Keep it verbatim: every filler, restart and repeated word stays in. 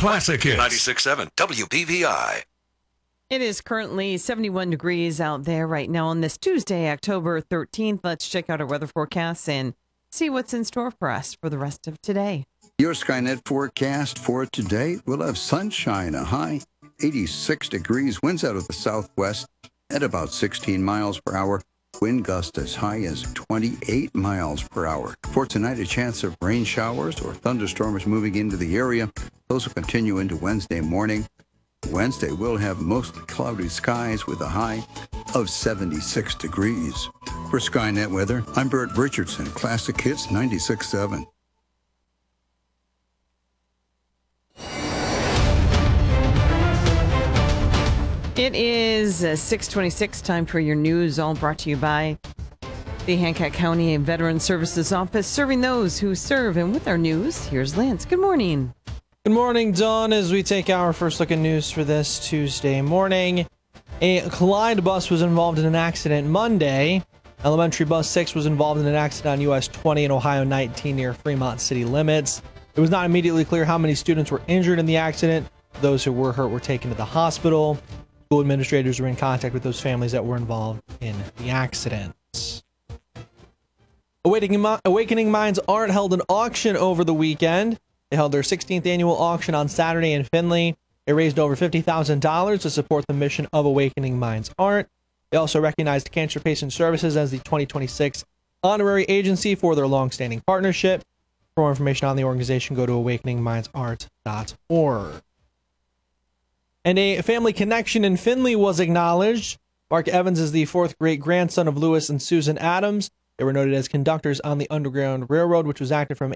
Classic Hits. ninety-six point seven W B V I. It is currently seventy-one degrees out there right now on this Tuesday, October thirteenth. Let's check out our weather forecasts and see what's in store for us for the rest of today. Your Skynet forecast for today, we'll have sunshine, a high eighty-six degrees, winds out of the southwest at about sixteen miles per hour, wind gusts as high as twenty-eight miles per hour. For tonight, a chance of rain showers or thunderstorms moving into the area. Those will continue into Wednesday morning. Wednesday will have mostly cloudy skies with a high of seventy-six degrees. For Skynet Weather, I'm Bert Richardson, Classic Hits ninety-six point seven. It is uh, six twenty-six, time for your news, all brought to you by the Hancock County Veteran Services Office, serving those who serve. And with our news, here's Lance. Good morning. Good morning, Dawn. As we take our first look at news for this Tuesday morning, a Clyde bus was involved in an accident Monday. Elementary bus six was involved in an accident on U S twenty and Ohio nineteen near Fremont city limits. It was not immediately clear how many students were injured in the accident. Those who were hurt were taken to the hospital. School administrators were in contact with those families that were involved in the accident. Awakening, Awakening Minds Art held an auction over the weekend. They held their sixteenth annual auction on Saturday in Findlay. They raised over fifty thousand dollars to support the mission of Awakening Minds Art. They also recognized Cancer Patient Services as the twenty twenty-six honorary agency for their long-standing partnership. For more information on the organization, go to awakening minds art dot org. And a family connection in Findlay was acknowledged. Mark Evans is the fourth great-grandson of Lewis and Susan Adams. They were noted as conductors on the Underground Railroad, which was active from